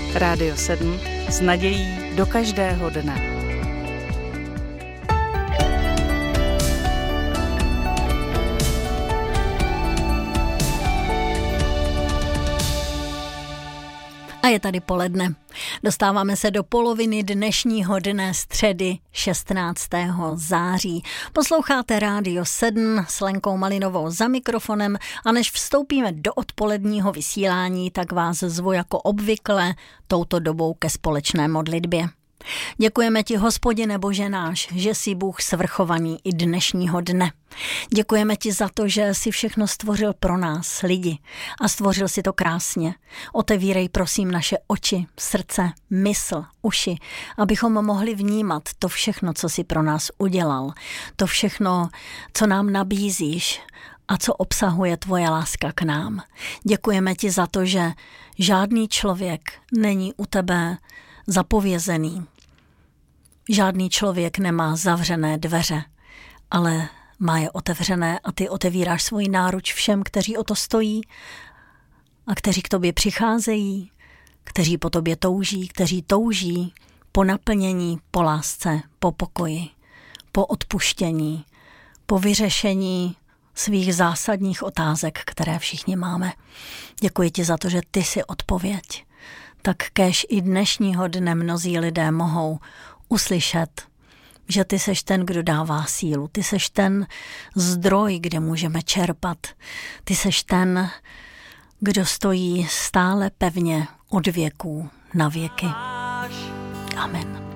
Rádio 7 s nadějí do každého dne. A je tady poledne. Dostáváme se do poloviny dnešního dne středy 16. září. Posloucháte Rádio 7 s Lenkou Malinovou za mikrofonem a než vstoupíme do odpoledního vysílání, tak vás zvu jako obvykle touto dobou ke společné modlitbě. Děkujeme ti, Hospodine Bože náš, že jsi Bůh svrchovaný i dnešního dne. Děkujeme ti za to, že jsi všechno stvořil pro nás, lidi, a stvořil si to krásně. Otevírej prosím naše oči, srdce, mysl, uši, abychom mohli vnímat to všechno, co jsi pro nás udělal, to všechno, co nám nabízíš a co obsahuje tvoje láska k nám. Děkujeme ti za to, že žádný člověk není u tebe zapovězený. Žádný člověk nemá zavřené dveře, ale má je otevřené a ty otevíráš svůj náruč všem, kteří o to stojí a kteří k tobě přicházejí, kteří po tobě touží, kteří touží po naplnění, po lásce, po pokoji, po odpuštění, po vyřešení svých zásadních otázek, které všichni máme. Děkuji ti za to, že ty jsi odpověď. Tak kéž i dnešního dne mnozí lidé mohou uslyšet, že ty seš ten, kdo dává sílu. Ty seš ten zdroj, kde můžeme čerpat. Ty seš ten, kdo stojí stále pevně od věků na věky. Amen.